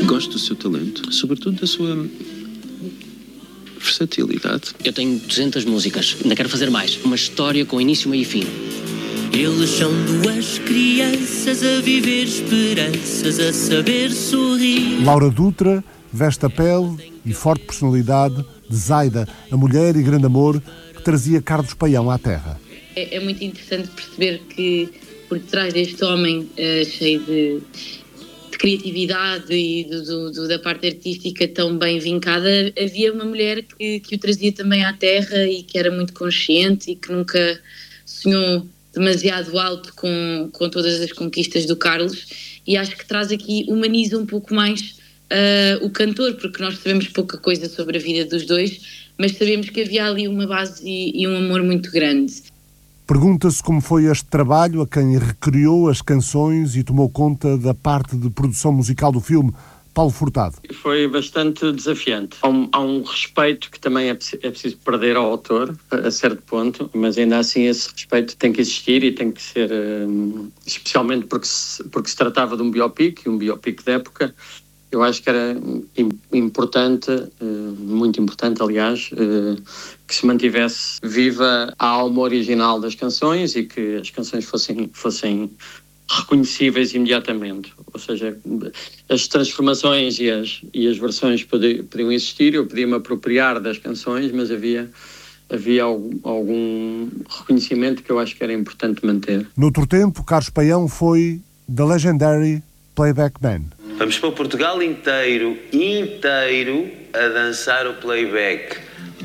Gosto do seu talento, sobretudo da sua versatilidade. Eu tenho 200 músicas, ainda quero fazer mais. Uma história com início, meio e fim. Eles são duas crianças a viver esperanças, a saber sorrir. Laura Dutra veste a pele e forte personalidade de Zaida, a mulher e grande amor que trazia Carlos Paião à Terra. É muito interessante perceber que por detrás deste homem cheio de criatividade e da parte artística tão bem vincada, havia uma mulher que o trazia também à Terra e que era muito consciente e que nunca sonhou demasiado alto com todas as conquistas do Carlos, e acho que traz aqui, humaniza um pouco mais o cantor, porque nós sabemos pouca coisa sobre a vida dos dois, mas sabemos que havia ali uma base e um amor muito grande. Pergunta-se como foi este trabalho a quem recriou as canções e tomou conta da parte de produção musical do filme, Paulo Furtado. Foi bastante desafiante. Há um respeito que também é preciso perder ao autor, a certo ponto, mas ainda assim esse respeito tem que existir e tem que ser, especialmente porque se tratava de um biopic de época. Eu acho que era importante, muito importante, aliás, que se mantivesse viva a alma original das canções e que as canções fossem reconhecíveis imediatamente. Ou seja, as transformações e as versões podiam existir, eu podia me apropriar das canções, mas havia algum reconhecimento que eu acho que era importante manter. Noutro tempo, Carlos Paião foi The Legendary Playback Man. Vamos para o Portugal inteiro a dançar o playback.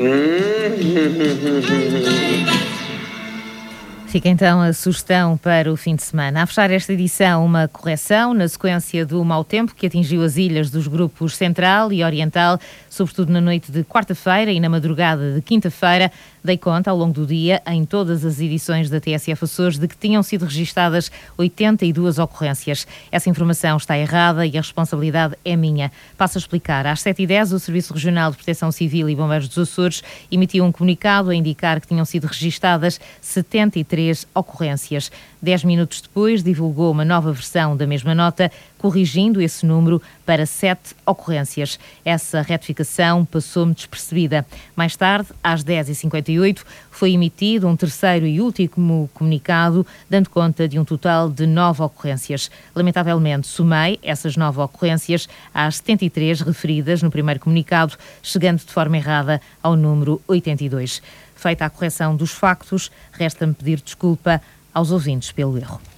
Fica então a sugestão para o fim de semana. A fechar esta edição, uma correção na sequência do mau tempo que atingiu as ilhas dos grupos Central e Oriental, sobretudo na noite de quarta-feira e na madrugada de quinta-feira. Dei conta, ao longo do dia, em todas as edições da TSF Açores, de que tinham sido registadas 82 ocorrências. Essa informação está errada e a responsabilidade é minha. Passo a explicar. Às 7h10, o Serviço Regional de Proteção Civil e Bombeiros dos Açores emitiu um comunicado a indicar que tinham sido registadas 73 ocorrências. 10 minutos depois, divulgou uma nova versão da mesma nota, corrigindo esse número para 7 ocorrências. Essa retificação passou-me despercebida. Mais tarde, às 10h58, foi emitido um terceiro e último comunicado, dando conta de um total de 9 ocorrências. Lamentavelmente, somei essas 9 ocorrências às 73 referidas no primeiro comunicado, chegando de forma errada ao número 82. Feita a correção dos factos, resta-me pedir desculpa aos ouvintes pelo erro.